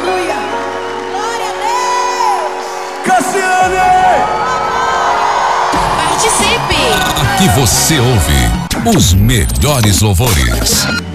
Aleluia. Glória a Deus. Cassiane! Participe! Aqui você ouve os melhores louvores.